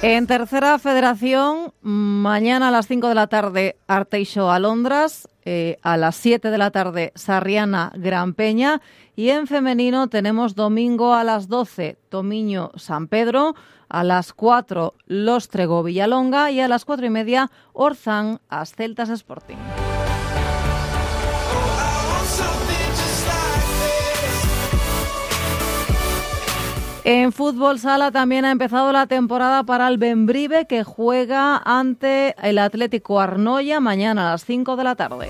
En tercera federación, mañana a las 5 de la tarde, Arteixo Alondras, a las 7 de la tarde, Sarriana Gran Peña, y en femenino tenemos domingo a las 12, Tomiño San Pedro, a las 4, Lóstrego Villalonga y a las 4:30, Orzán Asceltas Sporting. En fútbol sala también ha empezado la temporada para el Bembrive, que juega ante el Atlético Arnoia mañana a las 5 de la tarde.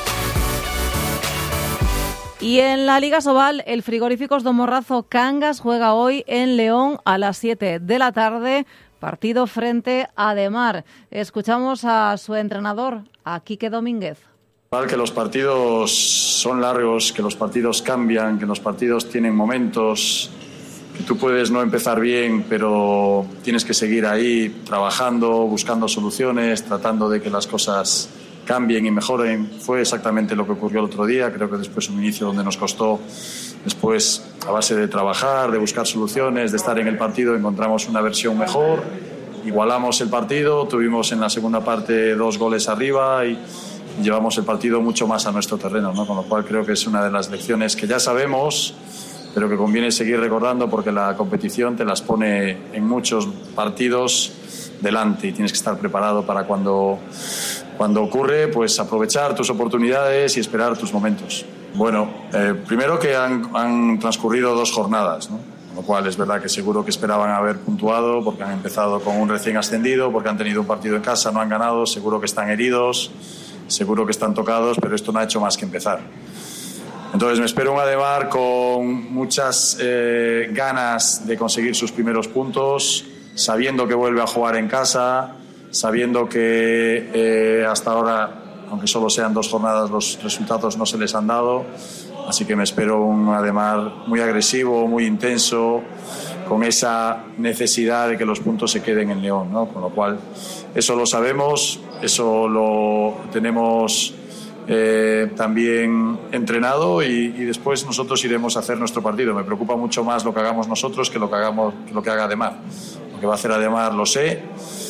Y en la Liga Sobal, el Frigoríficos do Morrazo Cangas juega hoy en León a las 7 de la tarde, partido frente a Demar. Escuchamos a su entrenador, a Quique Domínguez. Que los partidos son largos, que los partidos cambian, que los partidos tienen momentos, que tú puedes no empezar bien, pero tienes que seguir ahí trabajando, buscando soluciones, tratando de que las cosas cambien y mejoren. Fue exactamente lo que ocurrió el otro día. Creo que después un inicio donde nos costó, después a base de trabajar, de buscar soluciones, de estar en el partido, encontramos una versión mejor, igualamos el partido, tuvimos en la segunda parte 2 goles arriba y llevamos el partido mucho más a nuestro terreno, ¿no? Con lo cual creo que es una de las lecciones que ya sabemos, pero que conviene seguir recordando porque la competición te las pone en muchos partidos delante y tienes que estar preparado para cuando ocurre, pues aprovechar tus oportunidades y esperar tus momentos. Bueno, primero que han transcurrido 2 jornadas, ¿no? Con lo cual es verdad que seguro que esperaban haber puntuado porque han empezado con un recién ascendido, porque han tenido un partido en casa, no han ganado, seguro que están heridos, seguro que están tocados, pero esto no ha hecho más que empezar. Entonces me espero un Ademar con muchas ganas de conseguir sus primeros puntos, sabiendo que vuelve a jugar en casa, sabiendo que hasta ahora, aunque solo sean 2 jornadas, los resultados no se les han dado. Así que me espero un Ademar muy agresivo, muy intenso, con esa necesidad de que los puntos se queden en León, ¿no? Con lo cual, eso lo sabemos, eso lo tenemos también entrenado y después nosotros iremos a hacer nuestro partido. Me preocupa mucho más lo que hagamos nosotros que lo que haga Ademar. Lo que va a hacer Ademar lo sé.